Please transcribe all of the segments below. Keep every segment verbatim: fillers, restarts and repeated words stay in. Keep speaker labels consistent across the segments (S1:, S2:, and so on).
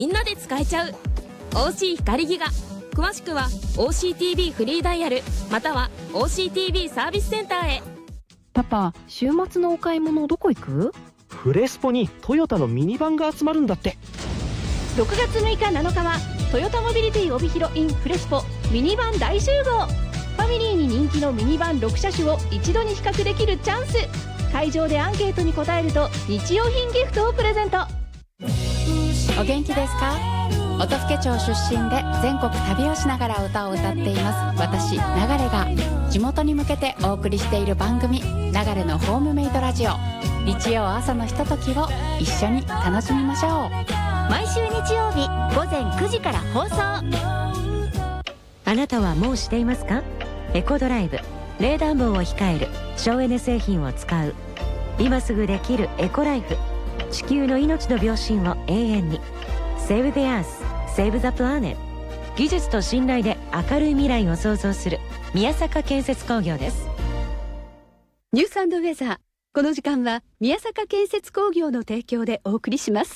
S1: みんなで使えちゃう オーシー 光ギガ。詳しくは オーシーティービー フリーダイヤルまたは オーシーティービー サービスセンターへ。
S2: パパ、週末のお買い物どこ行く？
S3: フレスポにトヨタのミニバンが集まるんだって。
S4: ろくがつむいかなのかはトヨタモビリティ帯広 in フレスポミニバン大集合。ファミリーに人気のミニバンろくしゃしゅを一度に比較できるチャンス。会場でアンケートに答えると日用品ギフトをプレゼント。
S5: お元気ですか？音更町出身で全国旅をしながら歌を歌っています私、流れが地元に向けてお送りしている番組、流れのホームメイトラジオ。日曜朝のひとときを一緒に楽しみましょう。
S4: 毎週日曜日午前くじから放送。
S6: あなたはもうしていますか？エコドライブ、冷暖房を控える、省エネ製品を使う。今すぐできるエコライフ。地球の命の秒針を永遠に。Save the Earth, Save the Planet。 技術と信頼で明るい未来を創造する宮坂建設工業です。
S4: ニュース&ウェザー、この時間は宮坂建設工業の提供でお送りします。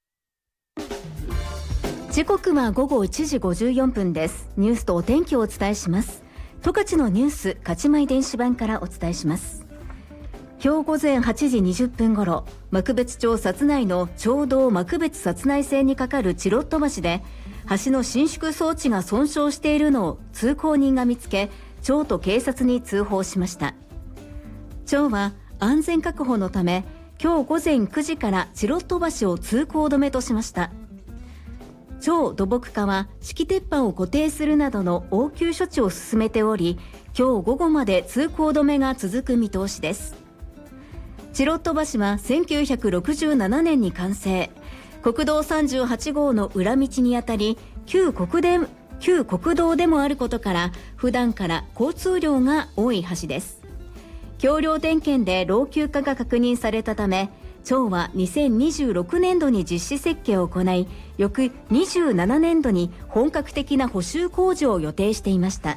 S4: 時刻は午後いちじごじゅうよんぷんです。ニュースとお天気をお伝えします。十勝のニュース勝ち前電子版からお伝えします。今日午前はちじにじゅっぷんごろ、幕別町薩内の町道幕別薩内線に架かるチロット橋で橋の伸縮装置が損傷しているのを通行人が見つけ、町と警察に通報しました。町は安全確保のため今日午前くじからチロット橋を通行止めとしました。町土木課は敷鉄板を固定するなどの応急処置を進めており、今日午後まで通行止めが続く見通しです。チロット橋はせんきゅうひゃくろくじゅうななねんに完成。国道さんじゅうはちごうの裏道にあたり旧国で旧国道でもあることから普段から交通量が多い橋です。橋梁点検で老朽化が確認されたため、町はにせんにじゅうろくねんどに実施設計を行い、翌にじゅうななねんどに本格的な補修工事を予定していました。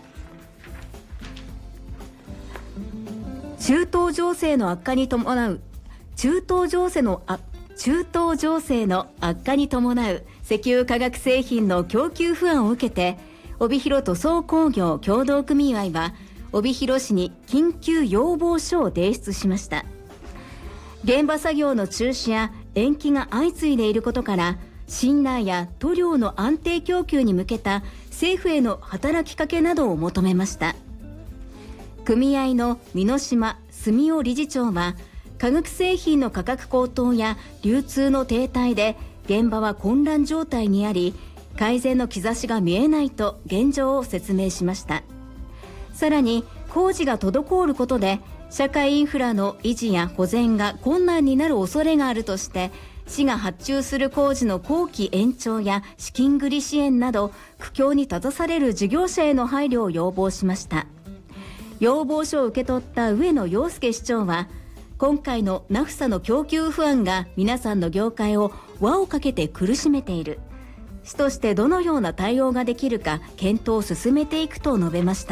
S4: 中東情勢の悪化に伴う中東情勢のあ中東情勢の悪化に伴う石油化学製品の供給不安を受けて、帯広塗装工業協同組合は帯広市に緊急要望書を提出しました。現場作業の中止や延期が相次いでいることから、信頼や塗料の安定供給に向けた政府への働きかけなどを求めました。組合の美濃島住夫理事長は、化学製品の価格高騰や流通の停滞で現場は混乱状態にあり、改善の兆しが見えないと現状を説明しました。さらに工事が滞ることで社会インフラの維持や保全が困難になる恐れがあるとして、市が発注する工事の工期延長や資金繰り支援など苦境に立たされる事業者への配慮を要望しました。要望書を受け取った上野陽介市長は、今回のナフサの供給不安が皆さんの業界を輪をかけて苦しめている。市としてどのような対応ができるか検討を進めていくと述べました。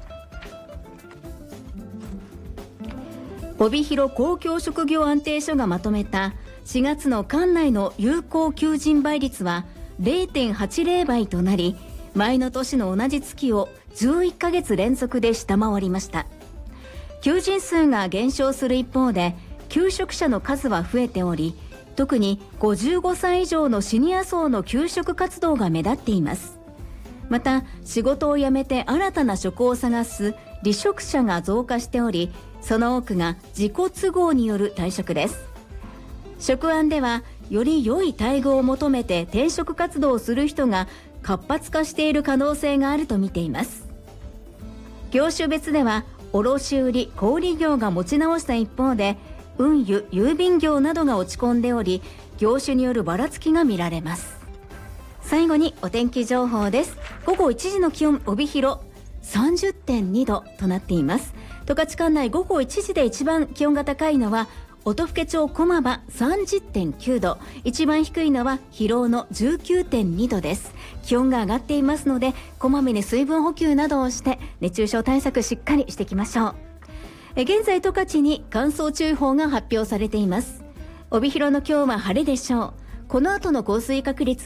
S4: 帯広公共職業安定所がまとめたしがつの管内の有効求人倍率は れいてんはちぜろ 倍となり、前の年の同じ月をじゅういっかげつ連続で下回りました。求人数が減少する一方で求職者の数は増えており、特にごじゅうごさい以上のシニア層の求職活動が目立っています。また仕事を辞めて新たな職を探す離職者が増加しており、その多くが自己都合による退職です。職案ではより良い待遇を求めて転職活動をする人が活発化している可能性があると見ています。業種別では卸売小売業が持ち直した一方で、運輸郵便業などが落ち込んでおり、業種によるばらつきが見られます。最後にお天気情報です。午後いちじの気温、帯広 さんじゅってんにどとなっています。十勝管内午後いちじで一番気温が高いのは音更町駒場 さんじゅってんきゅうど、一番低いのは広尾の じゅうきゅうてんにどです。気温が上がっていますので、こまめに水分補給などをして熱中症対策しっかりしていきましょう。え現在十勝に乾燥注意報が発表されています。帯広の今日は晴れでしょう。 この後の降水確率